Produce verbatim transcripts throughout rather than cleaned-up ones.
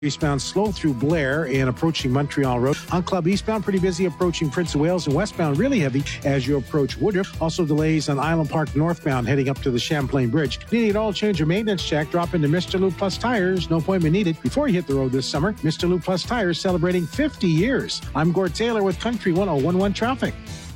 Eastbound slow through Blair and approaching Montreal Road. On Club eastbound, pretty busy approaching Prince of Wales, and westbound really heavy as you approach Woodruff. Also delays on Island Park northbound heading up to the Champlain Bridge. Needing an oil change or maintenance check, drop into Mister Lube Plus Tires. No appointment needed before you hit the road this summer. Mister Lube Plus Tires celebrating fifty years. I'm Gord Taylor with Country one oh one one Traffic.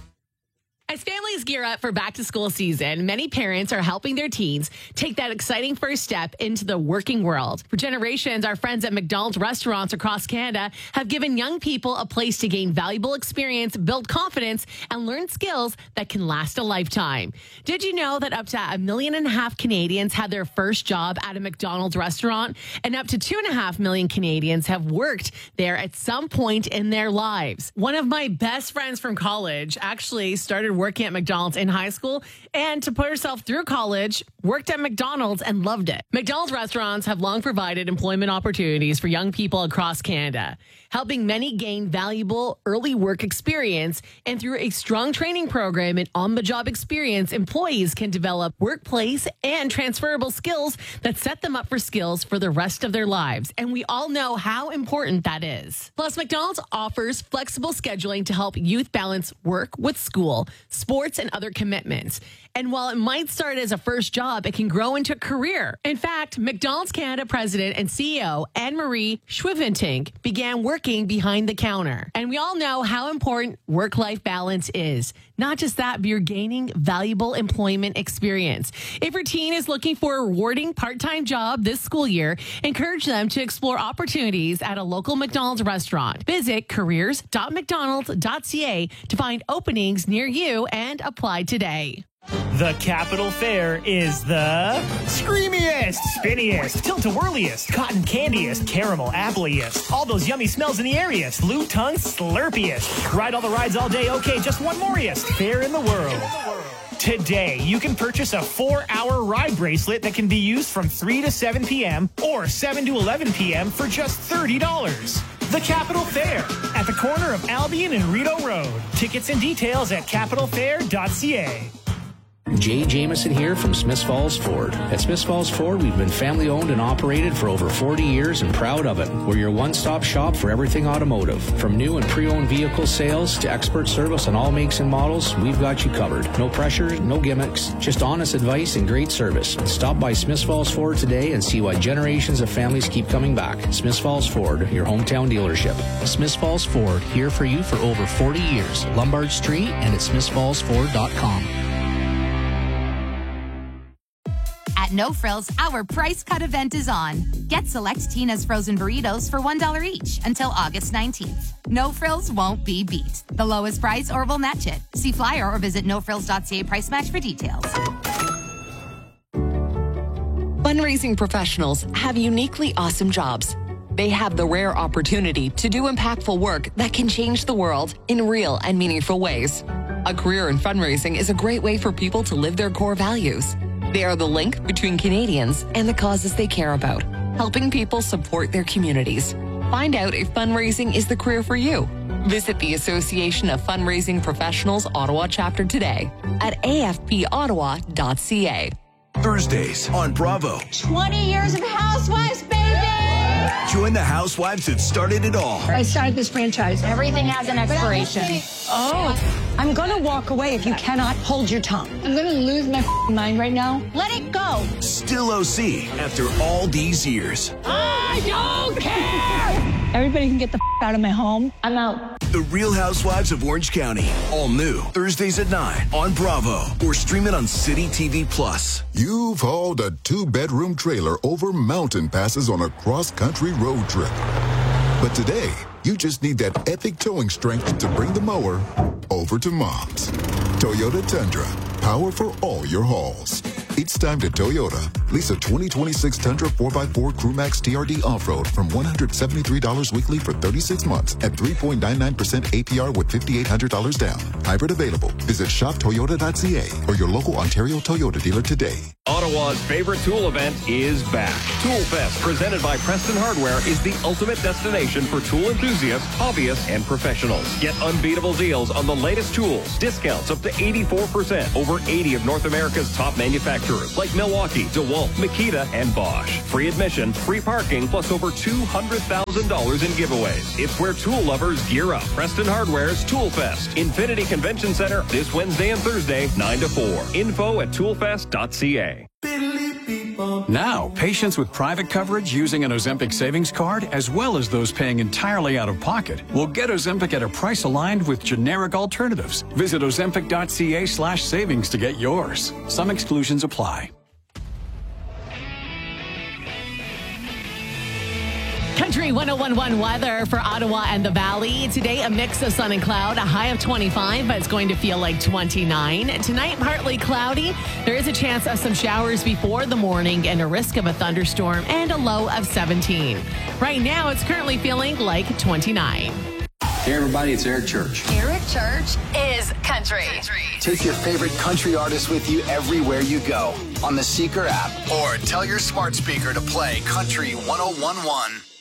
As families gear up for back-to-school season, many parents are helping their teens take that exciting first step into the working world. For generations, our friends at McDonald's restaurants across Canada have given young people a place to gain valuable experience, build confidence, and learn skills that can last a lifetime. Did you know that up to a million and a half Canadians had their first job at a McDonald's restaurant, and up to two and a half million Canadians have worked there at some point in their lives? One of my best friends from college actually started working at McDonald's in high school, and to put herself through college, worked at McDonald's and loved it. McDonald's restaurants have long provided employment opportunities for young people across Canada, helping many gain valuable early work experience. And through a strong training program and on-the-job experience, employees can develop workplace and transferable skills that set them up for skills for the rest of their lives. And we all know how important that is. Plus, McDonald's offers flexible scheduling to help youth balance work with school, sports, and other commitments. And while it might start as a first job, it can grow into a career. In fact, McDonald's Canada President and C E O Anne-Marie Schwiventing began working behind the counter. And we all know how important work-life balance is. Not just that, but you're gaining valuable employment experience. If your teen is looking for a rewarding part-time job this school year, encourage them to explore opportunities at a local McDonald's restaurant. Visit careers dot mcdonalds dot c a to find openings near you and apply today. The Capital Fair is the screamiest, spinniest, tilt-a-whirliest, cotton candiest, caramel appleiest, all those yummy smells in the areast, Lou tongue slurpiest. Ride all the rides all day, okay, just one moreest fair in the world. Today, you can purchase a four-hour ride bracelet that can be used from three to seven p.m. or seven to eleven p.m. for just thirty dollars. The Capital Fair at the corner of Albion and Rideau Road. Tickets and details at capital fair dot c a. Jay Jameson here from Smiths Falls Ford. At Smiths Falls Ford, we've been family owned and operated for over forty years and proud of it. We're your one-stop shop for everything automotive. From new and pre-owned vehicle sales to expert service on all makes and models, we've got you covered. No pressure, no gimmicks, just honest advice and great service. Stop by Smiths Falls Ford today and see why generations of families keep coming back. Smiths Falls Ford, your hometown dealership. Smiths Falls Ford, here for you for over forty years. Lombard Street and at smiths falls ford dot com. At No Frills, our price cut event is on. Get select Tina's frozen burritos for one dollar each until August nineteenth. No Frills won't be beat. The lowest price or we'll match it. See flyer or visit no frills dot c a price match for details. Fundraising professionals have uniquely awesome jobs. They have the rare opportunity to do impactful work that can change the world in real and meaningful ways. A career in fundraising is a great way for people to live their core values. They are the link between Canadians and the causes they care about, helping people support their communities. Find out if fundraising is the career for you. Visit the Association of Fundraising Professionals Ottawa chapter today at a f p ottawa dot c a. Thursdays on Bravo. twenty years of Housewives, baby! Join the housewives that started it all. I started this franchise. Everything has an expiration. Oh, I'm going to walk away if you cannot hold your tongue. I'm going to lose my mind right now. Let it go. Still O C after all these years. I don't care! Everybody can get the out of my home. I'm out. The Real Housewives of Orange County. All new. Thursdays at nine on Bravo. Or stream it on City T V Plus. You've hauled a two-bedroom trailer over mountain passes on a cross-country road trip. But today, you just need that epic towing strength to bring the mower over to Mom's. Toyota Tundra. Power for all your hauls. It's time to Toyota. Lease a twenty twenty-six Tundra four by four CrewMax T R D Off-Road from one hundred seventy-three dollars weekly for thirty-six months at three point nine nine percent A P R with five thousand eight hundred dollars down. Hybrid available. Visit shop toyota dot c a or your local Ontario Toyota dealer today. Ottawa's favorite tool event is back. Tool Fest, presented by Preston Hardware, is the ultimate destination for tool enthusiasts, hobbyists, and professionals. Get unbeatable deals on the latest tools. Discounts up to eighty-four percent over eighty of North America's top manufacturers like Milwaukee, DeWalt, Professional, Makita, and Bosch. Free admission, free parking, plus over two hundred thousand dollars in giveaways. It's where tool lovers gear up. Preston Hardware's Tool Fest. Infinity Convention Center this Wednesday and Thursday, nine to four. Info at toolfest dot c a. Now, patients with private coverage using an Ozempic savings card, as well as those paying entirely out of pocket, will get Ozempic at a price aligned with generic alternatives. Visit ozempic dot c a slash savings to get yours. Some exclusions apply. Country one oh one point one weather for Ottawa and the Valley. Today, a mix of sun and cloud, a high of twenty-five, but it's going to feel like twenty-nine. Tonight, partly cloudy. There is a chance of some showers before the morning and a risk of a thunderstorm and a low of seventeen. Right now, it's currently feeling like twenty-nine. Hey, everybody, it's Eric Church. Eric Church is country. Take your favorite country artist with you everywhere you go on the Seeker app, or tell your smart speaker to play Country one oh one point one.